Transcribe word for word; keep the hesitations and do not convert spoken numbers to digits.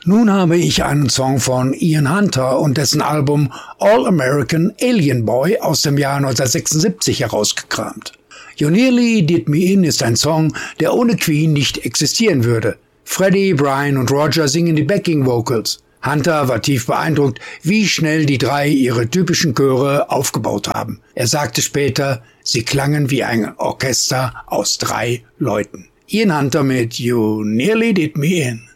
Nun habe ich einen Song von Ian Hunter und dessen Album All American Alien Boy aus dem Jahr neunzehnhundertsechsundsiebzig herausgekramt. You Nearly Did Me In ist ein Song, der ohne Queen nicht existieren würde. Freddie, Brian und Roger singen die Backing Vocals. Hunter war tief beeindruckt, wie schnell die drei ihre typischen Chöre aufgebaut haben. Er sagte später, sie klangen wie ein Orchester aus drei Leuten. Ian Hunter mit You Nearly Did Me In.